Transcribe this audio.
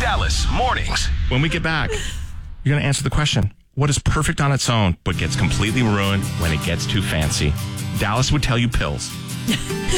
Dallas Mornings. When we get back, you're going to answer the question, what is perfect on its own but gets completely ruined when it gets too fancy? Dallas would tell you pills.